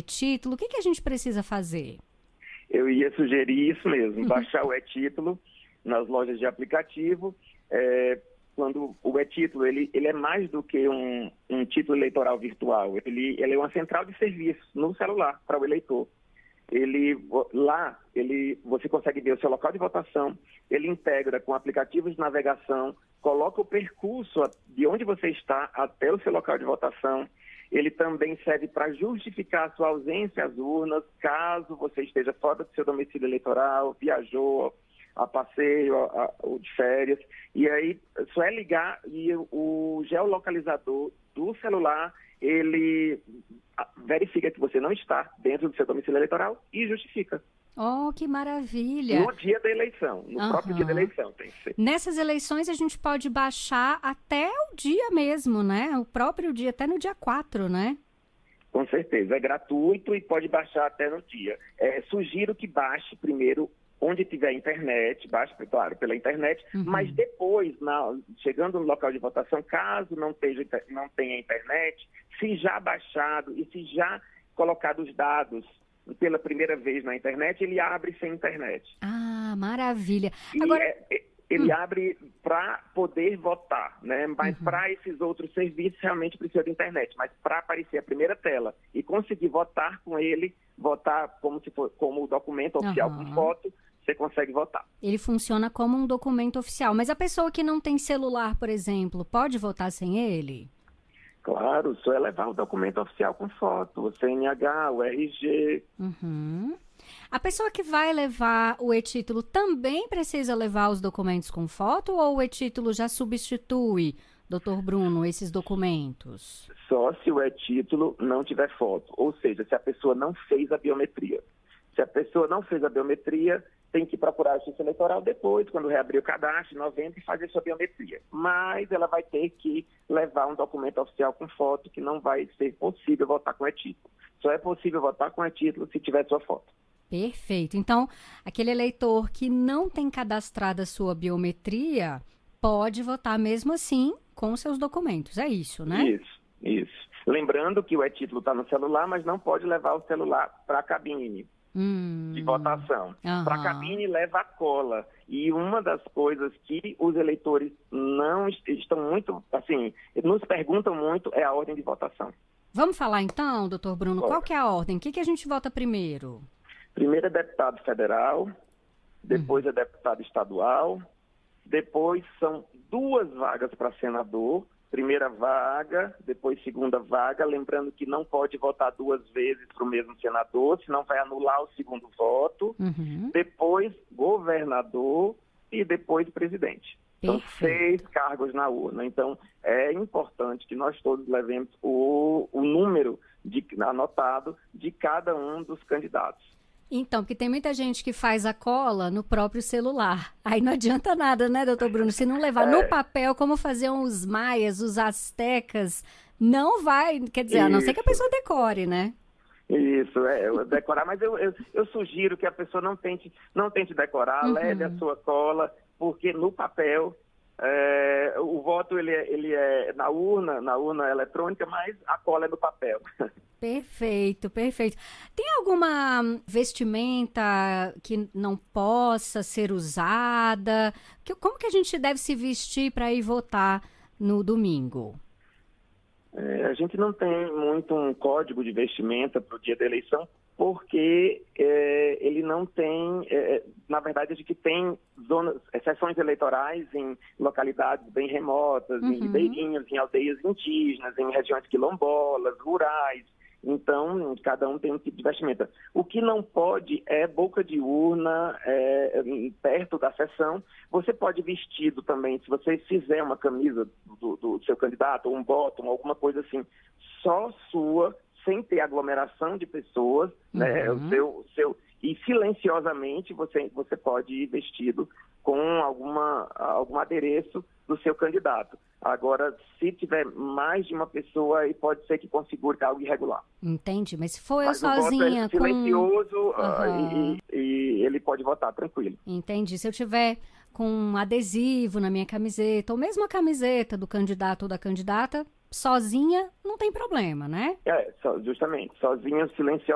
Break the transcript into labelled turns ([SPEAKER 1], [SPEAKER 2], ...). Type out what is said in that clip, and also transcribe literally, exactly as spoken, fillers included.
[SPEAKER 1] e-título, o que, que a gente precisa fazer?
[SPEAKER 2] Eu ia sugerir isso mesmo, baixar o e-título nas lojas de aplicativo. É, quando o e-título ele, ele é mais do que um, um título eleitoral virtual, ele, ele é uma central de serviços no celular para o eleitor. Ele, lá, ele, você consegue ver o seu local de votação, ele integra com aplicativos de navegação, coloca o percurso de onde você está até o seu local de votação. Ele também serve para justificar a sua ausência às urnas, caso você esteja fora do seu domicílio eleitoral, viajou a passeio, a, a, ou de férias. E aí, só é ligar e o geolocalizador do celular, ele verifica que você não está dentro do seu domicílio eleitoral e justifica.
[SPEAKER 1] Oh, que maravilha!
[SPEAKER 2] No dia da eleição, no uhum. próprio dia da eleição tem que ser.
[SPEAKER 1] Nessas eleições a gente pode baixar até o dia mesmo, né? O próprio dia, até no dia quatro, né?
[SPEAKER 2] Com certeza, é gratuito e pode baixar até no dia. É, sugiro que baixe primeiro onde tiver internet, baixe, claro, pela internet, uhum. mas depois, na, chegando no local de votação, caso não, teja, não tenha internet, se já baixado e se já colocado os dados pela primeira vez na internet, ele abre sem internet.
[SPEAKER 1] Ah, maravilha.
[SPEAKER 2] E
[SPEAKER 1] Agora...
[SPEAKER 2] é, ele
[SPEAKER 1] hum.
[SPEAKER 2] abre para poder votar, né? Mas uhum. para esses outros serviços realmente precisa de internet. Mas para aparecer a primeira tela e conseguir votar com ele, votar como se for como o documento oficial uhum. com foto, você consegue votar.
[SPEAKER 1] Ele funciona como um documento oficial. Mas a pessoa que não tem celular, por exemplo, pode votar sem ele?
[SPEAKER 2] Claro, só é levar o documento oficial com foto, o C N H, o R G.
[SPEAKER 1] Uhum. A pessoa que vai levar o e-título também precisa levar os documentos com foto ou o e-título já substitui, doutor Bruno, esses documentos?
[SPEAKER 2] Só se o e-título não tiver foto, ou seja, se a pessoa não fez a biometria. Se a pessoa não fez a biometria, tem que procurar a Justiça Eleitoral depois, quando reabrir o cadastro, em novembro, e fazer sua biometria. Mas ela vai ter que levar um documento oficial com foto, que não vai ser possível votar com e-título. Só é possível votar com e-título se tiver sua foto.
[SPEAKER 1] Perfeito. Então, aquele eleitor que não tem cadastrado a sua biometria pode votar mesmo assim com seus documentos. É isso, né?
[SPEAKER 2] Isso, isso. Lembrando que o e-título está no celular, mas não pode levar o celular para a cabine.
[SPEAKER 1] Hum,
[SPEAKER 2] de votação.
[SPEAKER 1] Uhum.
[SPEAKER 2] Para a cabine leva a cola. E uma das coisas que os eleitores não estão muito, assim, nos perguntam muito é a ordem de votação.
[SPEAKER 1] Vamos falar então, doutor Bruno,
[SPEAKER 2] Bora.
[SPEAKER 1] Qual que é a ordem? O que, que a gente vota primeiro?
[SPEAKER 2] Primeiro é deputado federal, depois uhum. é deputado estadual, depois são duas vagas para senador, primeira vaga, depois segunda vaga, lembrando que não pode votar duas vezes para o mesmo senador, senão vai anular o segundo voto,
[SPEAKER 1] uhum.
[SPEAKER 2] depois governador e depois presidente. São seis cargos na urna. Então, é importante que nós todos levemos o, o número de, anotado de cada um dos candidatos.
[SPEAKER 1] Então, porque tem muita gente que faz a cola no próprio celular. Aí não adianta nada, né, doutor Bruno? Se não levar é. no papel, como faziam os maias, os astecas, não vai, quer dizer, Isso. a não ser que a pessoa decore, né?
[SPEAKER 2] Isso, é, decorar, mas eu, eu, eu sugiro que a pessoa não tente, não tente decorar, uhum. leve a sua cola, porque no papel, é, o voto ele é, ele é na urna, na urna eletrônica, mas a cola é no papel.
[SPEAKER 1] Perfeito, perfeito. Tem alguma vestimenta que não possa ser usada? Como que a gente deve se vestir para ir votar no domingo?
[SPEAKER 2] É, a gente não tem muito um código de vestimenta para o dia da eleição, porque é, ele não tem, é, na verdade, a gente tem zonas, sessões eleitorais em localidades bem remotas, uhum. em ribeirinhos, em aldeias indígenas, em regiões quilombolas, rurais. Então, cada um tem um tipo de vestimenta. O que não pode é boca de urna, é, perto da sessão. Você pode vestido também, se você fizer uma camisa do, do seu candidato, ou um bottom, alguma coisa assim, só sua, sem ter aglomeração de pessoas, uhum. né? O seu, seu, e silenciosamente você, você pode ir vestido com alguma, algum adereço do seu candidato. Agora, se tiver mais de uma pessoa, aí pode ser que configure algo irregular.
[SPEAKER 1] Entendi, mas se for eu
[SPEAKER 2] mas
[SPEAKER 1] sozinha...
[SPEAKER 2] O voto é silencioso
[SPEAKER 1] com...
[SPEAKER 2] uhum. uh, e, e ele pode votar tranquilo.
[SPEAKER 1] Entendi. Se eu tiver com um adesivo na minha camiseta, ou mesmo a camiseta do candidato ou da candidata, sozinha, não tem problema, né?
[SPEAKER 2] É, justamente. Sozinha, silenciosa.